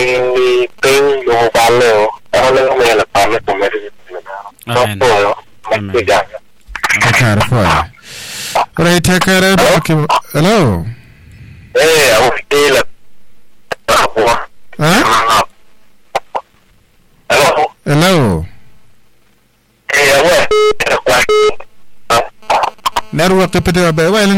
ni ping lo ballo ono me la parla come Amen. Amen. Takara for. Right, Takara. Hello. Hey, I was still Huh? Hello. Hello. Hey, I was. Network kapita ba well.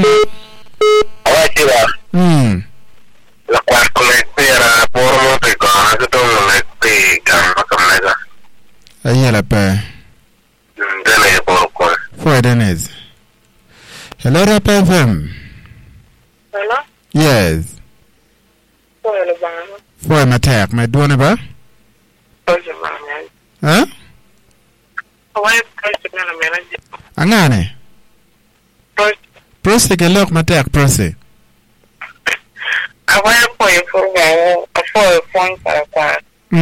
La cual conectera por música, que todo conecte camera. Ahí la pa. Dele por cual. For Dennis. Hello, Rap FM. Hello? Yes. Hello, Bang. For my tag, my doing ba? Huh? Why person na manager? Angane. Prose ke lok my tag prose. Kawai po yung furgaw, for phone para kwa.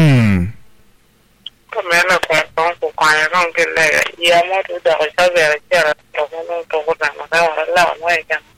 Kamera kwa tong kwa yang kile ya mo tu da sa vera chera to no to ko na ma la mo e kan.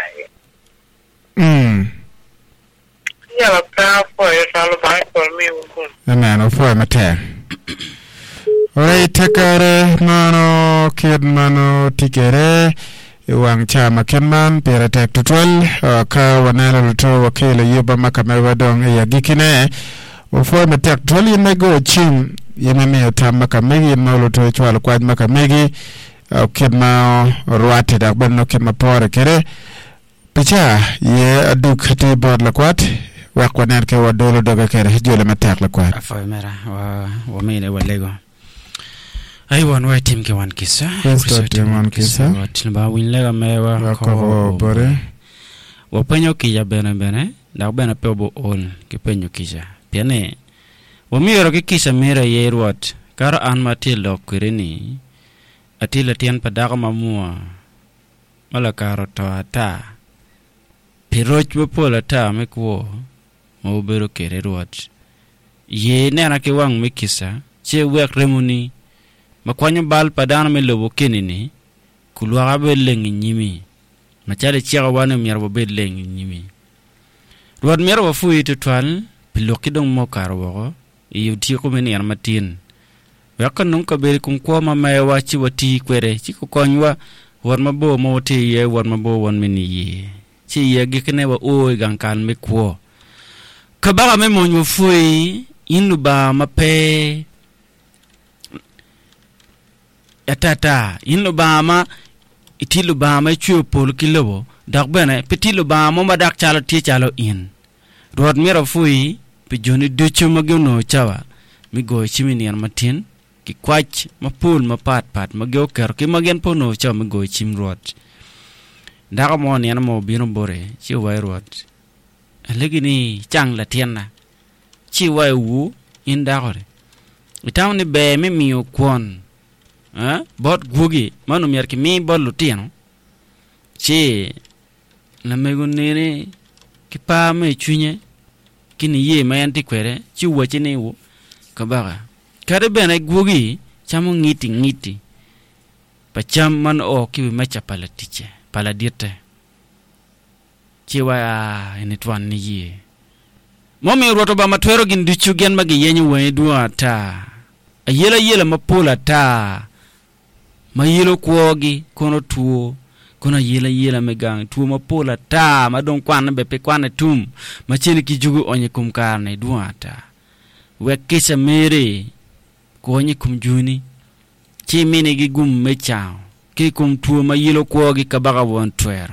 Ya la pra po yo salo ba ko mi un. Amen, for my tag. Alright, Takara mano kid mano tikere. Iwang chama kenman pera tek tutwal ka wanela luto wakile yuba makamewa dong ya gikine ufo me tek tutwal yin go chim yememe yotam makamegi yin luto chwal kwad makamegi kidma ruate dak ben no kidma pore kere picha ye aduk hati bod lakwat wakwaner ke wadolo doga kere jole metek lakwat Afa mera wa mene walego. Ai wan wa tim ke wan kisa. Tim wan kisa. Tin ba win lega mewa ko bore. Wa penyo ki ya bene. Da bene pe bo on ke penyo kisa. Piane. Wa miero ke kisa mera ye ruat. Kar an matil do kirini. Atila tian padaka mamua. Mala karo to ata. Piroch bo pola ta me kwo. Mo bero kere ruat. Ye nena ke wang me kisa. Che wek remuni. Makwanyo bal padana me lobo kenini kulwa be lengi nyimi machale chiara wana mierbo be lengi nyimi ruad mierbo fu itu twal piloki dong mo karwo yuti ko men yar matin yakon nung ka be kum ko ma may wachi wati kwere chi ko konywa war mabo mo te ye war mabo won meni ye chi ye gikne wa o gankan me kwo ka ba me mo nyu fu inu ba mape Atata inu bama itilu bama chuo pol kilobo dak bene petilu bama ma dak chalo ti chalo in rod mero fui pe joni duchu magno chawa mi go chimini an matin ki kwach mapul mapat magyo ker ki magen pono chawa mi go chim rod dak mo ni an mo bino bore chi wai rod alegini chang la tienna chi wai wu in dakore itawni be mi miyo kwon bot gugi manu mier ki mi bollu tieno chi la mego nere ki pa me chunye kini ye mayanti kwere chi wachi ne wo kabaga kare bene gugi chamu ngiti pa cham man o ki mecha palatiche paladite chi wa ene twan ni ye momi roto ba matwero gin dichu gen magi yenyu we duata ayela mapola ta mayilo kwogi kono tuo kono yela megang tuo mapola ta madon kwan be pe kwan tum machini ki jugu onye kum karne duata wekisa mere ko onye kum juni chi mini gi gum mechao ki kum tuo mayilo kwogi kabaga won twero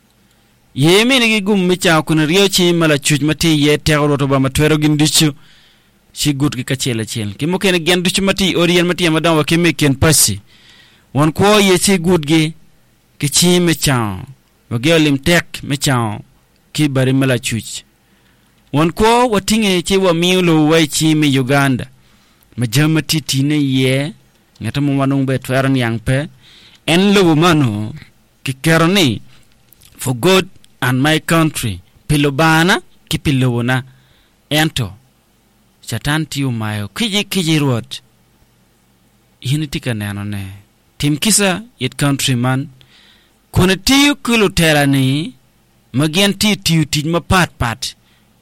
ye mini gi gum mechao kono riyo chi mala chuj mati ye tegro to ba matwero gindichu chi gut ki kachela chen ki mo ken gendichu mati orien mati madan wa keme ken pasi won ko ye chi gut gi ki chi mechao wa gelim tek mechao ki bari mala chuj won ko watinge chi wa miulo wai chi mi Uganda majamati tine ye ngata mo wanung be twaran yang pe en lo mano ki kerni for God and my country pilobana ki pilona ento chatanti umayo kiji road hinitika nano ne tim kisa yet countryman kone tiu kilo terani magian tiu tij mapat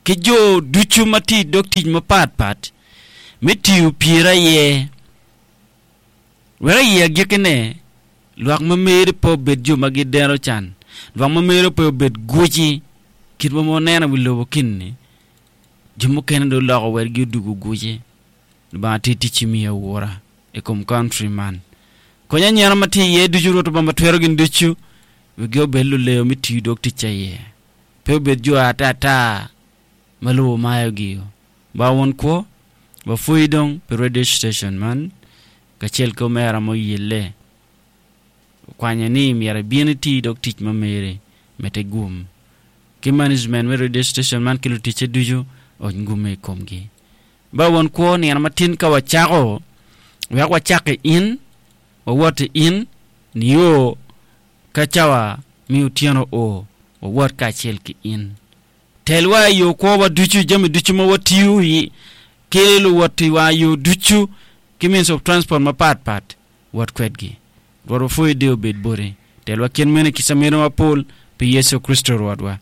ke jo duchu mati dokti mapat metiu pira ye wera ye gekene luak mamere po bedjo magidero chan luak mamere po bed goji kirbo mo nena wilobo kinne jumo kenendo lago wer gidugu goji ba titi chimia wora e kom countryman konya nyara mati ye duju to bamba twero gin duchu we go bello leo miti dokti chaye pe bedjo atata malu mayo giyo ba won ko ba fuidong pe radio station man kachel ko mera mo yelle kwanya ni miara bieniti dokti mamere mete gum ki management we radio station man kilo tiche duju o ngume komgi ba won ko ni matin ka wachako we wachake in o what in niyo kachawa miutiano o what kachel ki in telwa yo ko wa duchu jami duchu mo watiyu yi kelo wati wa yo duchu ki means of transport ma pat what kwetgi woro fo de bed bore telwa ken mene kisamero ma pol pe Yesu Kristo rodwa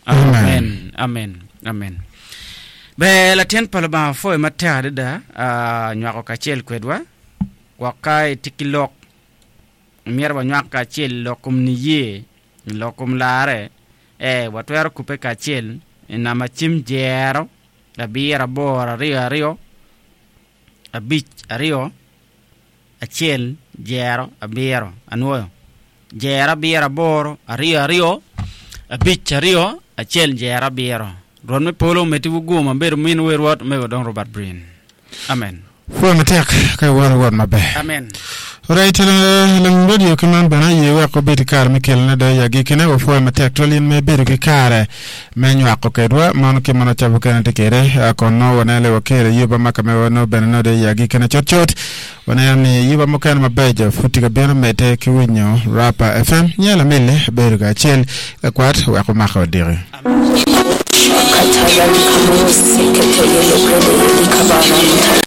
amen be la ten palba fo matade da nywako kachel kwedwa wakai tikilok mierba nywaka chel lokum niye lokum lare watwer kupe kachel na machim jero abira bora rio abich rio achel jero abiro anwoyo jera bira boro rio abich rio achel jera biro ron me polo metibu goma ber min werwat me don Robert Brain amen fo matek ka war mabe amen right le radio kaman bana yewa ko beti kar mikel na da yagi kene wo fo matek tolin me beru ke kare menyu akko kedwa mon ke mana tabu kana te kere ko no wona le wakere yuba makame wono benno de yagi kene chot wona ni yuba mokana mabeje futi ga beno mete ke winyo rapa fm nyala mele beru ga chel ka kwat wa ko makho dire Kataya ni kamo sikete yele brede yele kabana